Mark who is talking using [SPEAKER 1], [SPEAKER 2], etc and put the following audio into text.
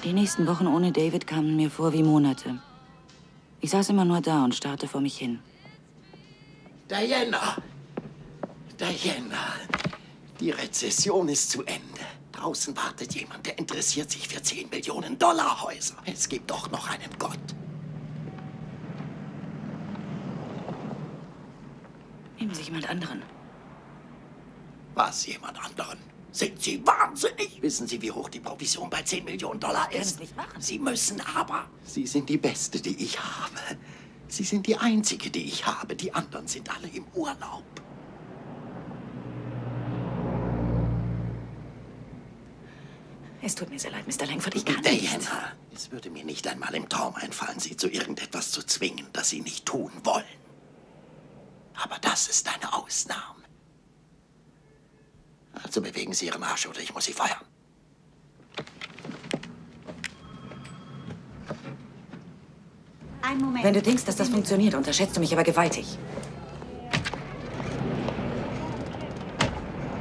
[SPEAKER 1] Die nächsten Wochen ohne David kamen mir vor wie Monate. Ich saß immer nur da und starrte vor mich hin.
[SPEAKER 2] Diana! Diana! Die Rezession ist zu Ende. Draußen wartet jemand, der interessiert sich für 10 Millionen Dollar Häuser. Es gibt doch noch einen Gott.
[SPEAKER 1] Nehmen Sie jemand anderen.
[SPEAKER 2] Was, jemand anderen? Sind Sie wahnsinnig? Wissen Sie, wie hoch die Provision bei 10 Millionen Dollar
[SPEAKER 1] Sie
[SPEAKER 2] ist?
[SPEAKER 1] können es nicht machen.
[SPEAKER 2] Sie müssen aber. Sie sind die Beste, die ich habe. Sie sind die Einzige, die ich habe. Die anderen sind alle im Urlaub.
[SPEAKER 1] Es tut mir sehr leid, Mr. Langford, ich kann nicht.
[SPEAKER 2] Diana, es würde mir nicht einmal im Traum einfallen, Sie zu irgendetwas zu zwingen, das Sie nicht tun wollen. Aber das ist eine Ausnahme. Also bewegen Sie Ihren Arsch oder ich muss Sie feuern.
[SPEAKER 1] Wenn du denkst, dass das funktioniert, unterschätzt du mich aber gewaltig.